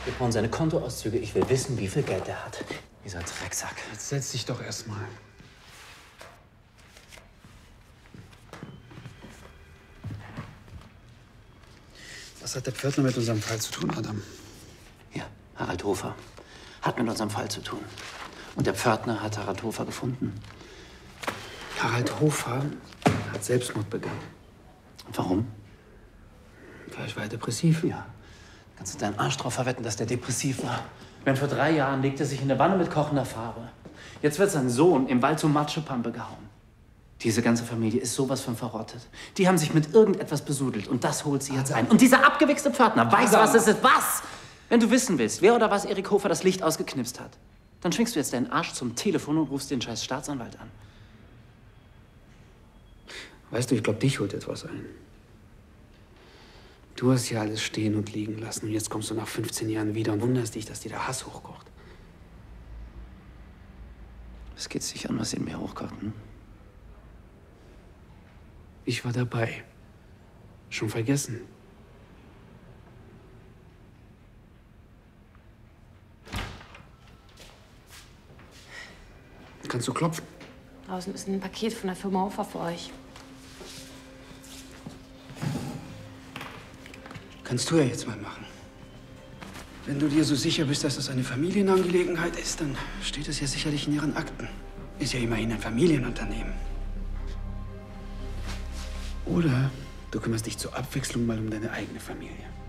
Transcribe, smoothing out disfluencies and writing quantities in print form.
Wir brauchen seine Kontoauszüge. Ich will wissen, wie viel Geld er hat. Dieser Drecksack. Jetzt setz dich doch erst mal. Was hat der Pförtner mit unserem Fall zu tun, Adam? Ja, Harald Hofer hat mit unserem Fall zu tun. Und der Pförtner hat Harald Hofer gefunden. Harald Hofer hat Selbstmord begangen. Warum? Vielleicht war er depressiv. Ja. Kannst du deinen Arsch drauf verwetten, dass der depressiv war? Denn vor 3 Jahren legte er sich in eine Wanne mit kochender Farbe. Jetzt wird sein Sohn im Wald zur Matschepampe gehauen. Diese ganze Familie ist sowas von verrottet. Die haben sich mit irgendetwas besudelt und das holt sie jetzt ein. Und dieser abgewichste Pförtner weiß, was es ist. Was? Wenn du wissen willst, wer oder was Erik Hofer das Licht ausgeknipst hat, dann schwingst du jetzt deinen Arsch zum Telefon und rufst den scheiß Staatsanwalt an. Weißt du, ich glaube, dich holt etwas ein. Du hast ja alles stehen und liegen lassen und jetzt kommst du nach 15 Jahren wieder und wunderst dich, dass dir der Hass hochkocht. Es geht sich an, was in mir hochkocht, hm? Ich war dabei. Schon vergessen. Kannst du klopfen? Draußen ist ein Paket von der Firma Hofer für euch. Kannst du ja jetzt mal machen. Wenn du dir so sicher bist, dass das eine Familienangelegenheit ist, dann steht es ja sicherlich in ihren Akten. Ist ja immerhin ein Familienunternehmen. Oder du kümmerst dich zur Abwechslung mal um deine eigene Familie.